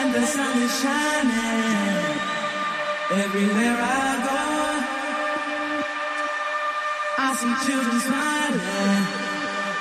the sun is shining. Everywhere I go, I see children smiling.